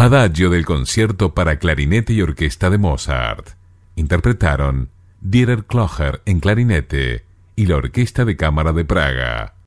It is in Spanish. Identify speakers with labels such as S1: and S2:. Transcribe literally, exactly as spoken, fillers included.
S1: Adagio del concierto para clarinete y orquesta de Mozart. Interpretaron Dieter Kloger en clarinete y la Orquesta de Cámara de Praga.